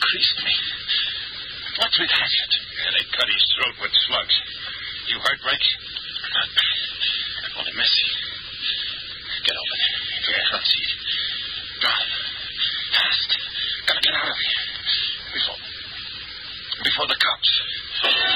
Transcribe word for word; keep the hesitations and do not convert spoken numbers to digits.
creased me. What with Hatchet? Yeah, they cut his throat with slugs. You hurt, Rex? Not bad. Only messy. Get over there. Yeah. Let's see it.